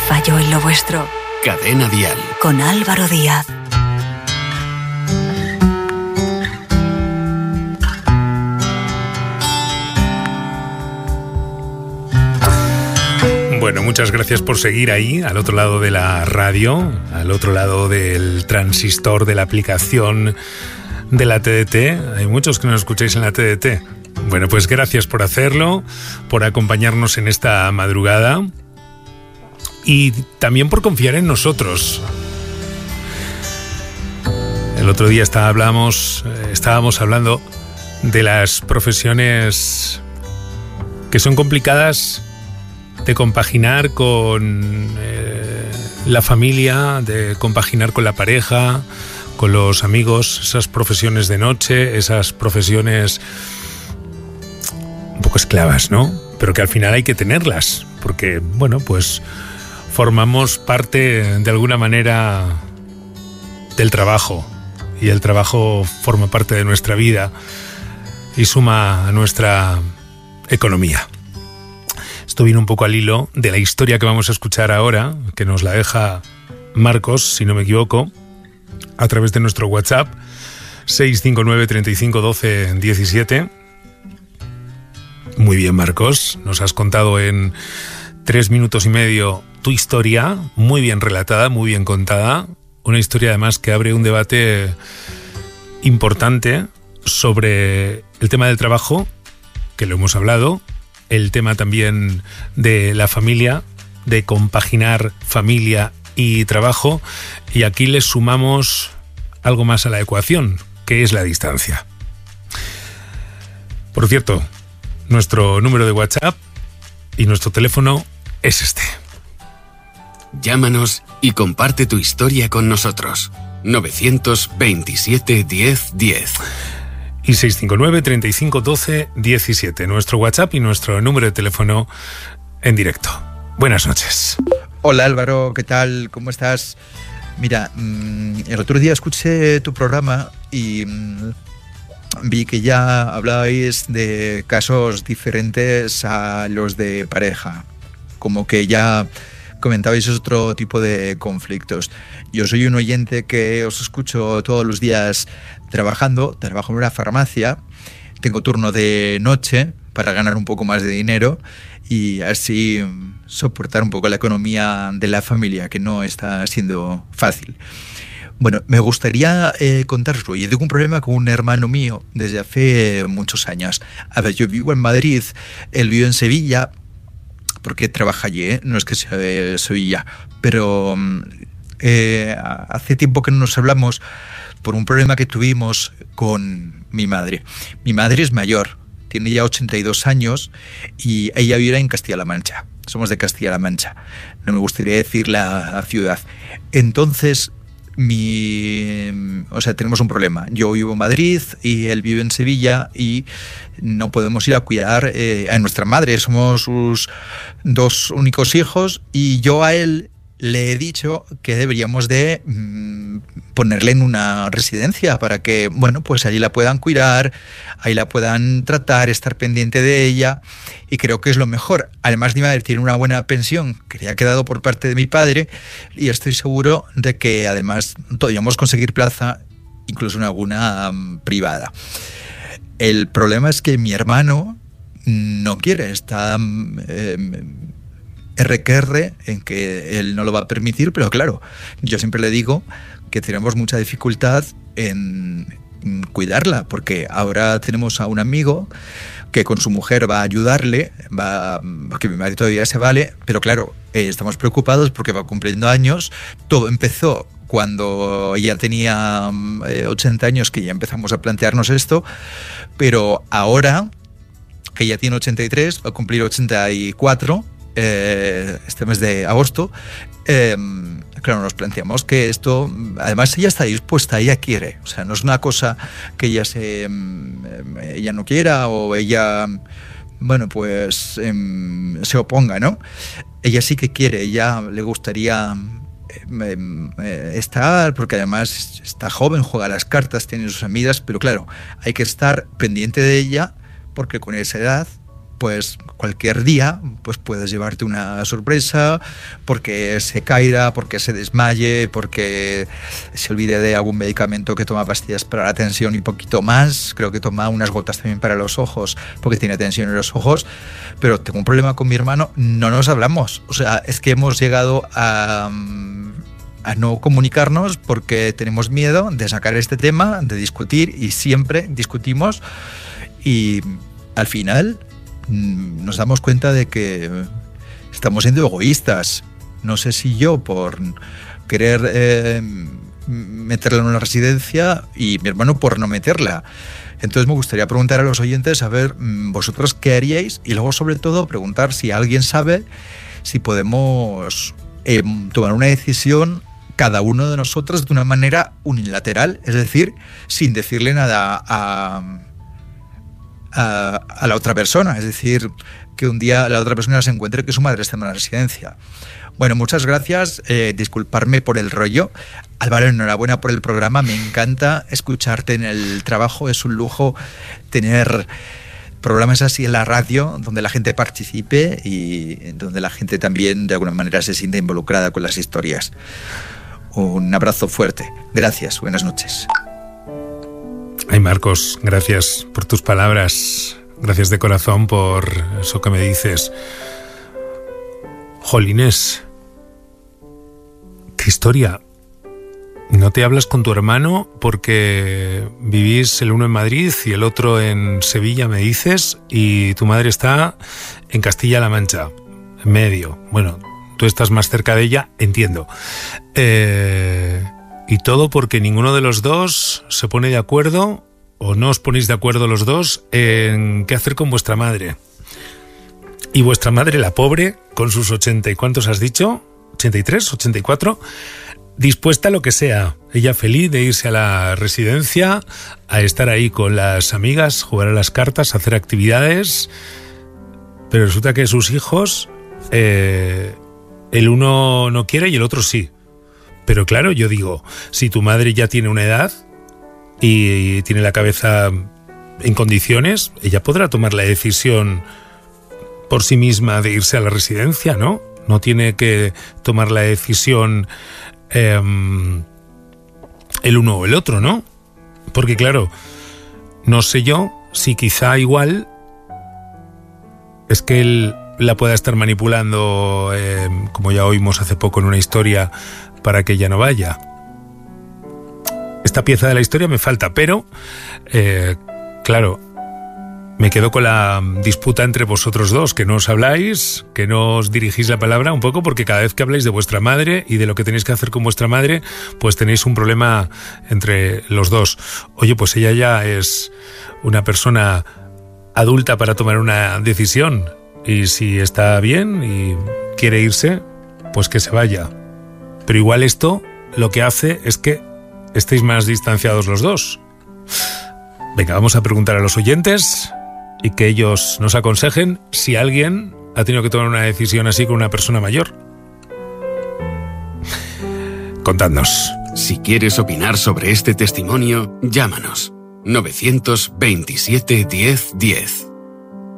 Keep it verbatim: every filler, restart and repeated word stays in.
falló en lo vuestro. Cadena Dial. Con Álvaro Díaz. Bueno, muchas gracias por seguir ahí, al otro lado de la radio, al otro lado del transistor, de la aplicación de la T D T. Hay muchos que nos escucháis en la T D T. Bueno, pues gracias por hacerlo, por acompañarnos en esta madrugada y también por confiar en nosotros. El otro día estábamos, estábamos hablando de las profesiones que son complicadas de compaginar con eh, la familia, de compaginar con la pareja, con los amigos, esas profesiones de noche, esas profesiones un poco esclavas, ¿no? Pero que al final hay que tenerlas, porque, bueno, pues formamos parte de alguna manera del trabajo, y el trabajo forma parte de nuestra vida y suma a nuestra economía. Esto viene un poco al hilo de la historia que vamos a escuchar ahora, que nos la deja Marcos, si no me equivoco, a través de nuestro WhatsApp seis cinco nueve, treinta y cinco, doce, diecisiete. Muy bien, Marcos, nos has contado en tres minutos y medio tu historia, muy bien relatada, muy bien contada. Una historia además que abre un debate importante sobre el tema del trabajo, que lo hemos hablado, el tema también de la familia, de compaginar familia y trabajo, y aquí le sumamos algo más a la ecuación, que es la distancia. Por cierto, nuestro número de WhatsApp y nuestro teléfono es este. Llámanos y comparte tu historia con nosotros. novecientos veintisiete, diez, diez. Y seis cinco nueve, treinta y cinco, doce, diecisiete. Nuestro WhatsApp y nuestro número de teléfono en directo. Buenas noches. Hola Álvaro, ¿qué tal? ¿Cómo estás? Mira, el otro día escuché tu programa y vi que ya hablabais de casos diferentes a los de pareja. Como que ya comentabais otro tipo de conflictos. Yo soy un oyente que os escucho todos los días trabajando, trabajo en una farmacia, tengo turno de noche para ganar un poco más de dinero y así soportar un poco la economía de la familia, que no está siendo fácil. Bueno, me gustaría eh, contaros, yo tengo un problema con un hermano mío desde hace muchos años. A ver, yo vivo en Madrid, él vive en Sevilla, porque trabaja allí, ¿eh? No es que sea de Sevilla, pero eh, hace tiempo que no nos hablamos por un problema que tuvimos con mi madre. Mi madre es mayor, tiene ya ochenta y dos años y ella vive en Castilla-La Mancha. Somos de Castilla-La Mancha, no me gustaría decir la, la ciudad. Entonces, mi, o sea, tenemos un problema. Yo vivo en Madrid y él vive en Sevilla y no podemos ir a cuidar eh, a nuestra madre. Somos sus dos únicos hijos y yo a él le he dicho que deberíamos de mmm, ponerle en una residencia para que, bueno, pues allí la puedan cuidar, ahí la puedan tratar, estar pendiente de ella, y creo que es lo mejor. Además, mi madre tiene una buena pensión que le ha quedado por parte de mi padre y estoy seguro de que además podríamos conseguir plaza incluso en alguna um, privada. El problema es que mi hermano no quiere, está eh, erre que erre en que él no lo va a permitir, pero claro, yo siempre le digo que tenemos mucha dificultad en, en cuidarla, porque ahora tenemos a un amigo que con su mujer va a ayudarle, va, porque mi madre todavía se vale, pero claro, eh, estamos preocupados porque va cumpliendo años. Todo empezó cuando ella tenía eh, ochenta años, que ya empezamos a plantearnos esto, pero ahora que ella tiene ochenta y tres, va a cumplir ochenta y cuatro eh, este mes de agosto, eh, claro, nos planteamos que esto, además ella está dispuesta, ella quiere, o sea, no es una cosa que ella se ella no quiera o ella, bueno, pues eh, se oponga, ¿no? Ella sí que quiere, ella le gustaría eh, eh, estar, porque además está joven, juega a las cartas, tiene sus amigas, pero claro, hay que estar pendiente de ella porque con esa edad pues cualquier día pues puedes llevarte una sorpresa porque se caiga, porque se desmaye, porque se olvide de algún medicamento, que toma pastillas para la tensión y poquito más. Creo que toma unas gotas también para los ojos porque tiene tensión en los ojos. Pero tengo un problema con mi hermano, no nos hablamos. O sea, es que hemos llegado a, a no comunicarnos porque tenemos miedo de sacar este tema, de discutir, y siempre discutimos y al final nos damos cuenta de que estamos siendo egoístas. No sé si yo por querer eh, meterla en una residencia y mi hermano por no meterla. Entonces me gustaría preguntar a los oyentes, a ver, vosotros qué haríais, y luego sobre todo preguntar si alguien sabe si podemos eh, tomar una decisión cada uno de nosotros de una manera unilateral, es decir, sin decirle nada a... A, a la otra persona, es decir, que un día la otra persona se encuentre que su madre está en una residencia. Bueno, muchas gracias, eh, disculparme por el rollo. Álvaro, enhorabuena por el programa, me encanta escucharte en el trabajo, es un lujo tener programas así en la radio donde la gente participe y donde la gente también de alguna manera se sienta involucrada con las historias. Un abrazo fuerte, gracias, buenas noches. Ay, Marcos, gracias por tus palabras, gracias de corazón por eso que me dices. Jolines, qué historia. ¿No te hablas con tu hermano porque vivís el uno en Madrid y el otro en Sevilla, me dices, y tu madre está en Castilla-La Mancha, en medio? Bueno, tú estás más cerca de ella, entiendo. Eh... Y todo porque ninguno de los dos se pone de acuerdo, o no os ponéis de acuerdo los dos, en qué hacer con vuestra madre. Y vuestra madre, la pobre, con sus ochenta y cuántos has dicho, ochenta y tres, ochenta y cuatro, dispuesta a lo que sea. Ella feliz de irse a la residencia, a estar ahí con las amigas, jugar a las cartas, hacer actividades. Pero resulta que sus hijos, eh, el uno no quiere y el otro sí. Pero claro, yo digo, si tu madre ya tiene una edad y tiene la cabeza en condiciones, ella podrá tomar la decisión por sí misma de irse a la residencia, ¿no? No tiene que tomar la decisión eh, el uno o el otro, ¿no? Porque claro, no sé yo si quizá igual es que él la pueda estar manipulando, eh, como ya oímos hace poco en una historia, para que ella no vaya. Esta pieza de la historia me falta, pero eh, claro, me quedo con la disputa entre vosotros dos, que no os habláis, que no os dirigís la palabra un poco, porque cada vez que habláis de vuestra madre y de lo que tenéis que hacer con vuestra madre, pues tenéis un problema entre los dos. Oye, pues ella ya es una persona adulta para tomar una decisión, y si está bien y quiere irse, pues que se vaya. Pero igual esto lo que hace es que estéis más distanciados los dos. Venga, vamos a preguntar a los oyentes y que ellos nos aconsejen si alguien ha tenido que tomar una decisión así con una persona mayor. Contadnos. Si quieres opinar sobre este testimonio, llámanos. novecientos veintisiete diez diez.